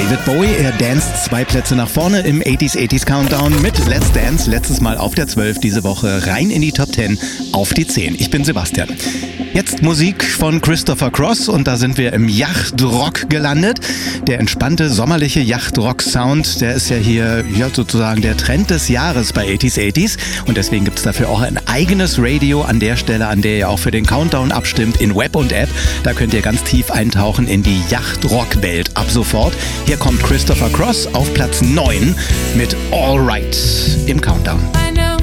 David Bowie. Er danced 2 Plätze nach vorne im 80s Countdown mit Let's Dance. Letztes Mal auf der 12, diese Woche rein in die Top 10 auf die 10. Ich bin Sebastian. Jetzt Musik von Christopher Cross und da sind wir im Yachtrock gelandet. Der entspannte, sommerliche Yachtrock-Sound, der ist ja hier sozusagen der Trend des Jahres bei 80s. Und deswegen gibt es dafür auch ein eigenes Radio an der Stelle, an der ihr auch für den Countdown abstimmt, in Web und App. Da könnt ihr ganz tief eintauchen in die Yachtrock-Welt ab sofort. Hier kommt Christopher Cross auf Platz 9 mit All Right im Countdown.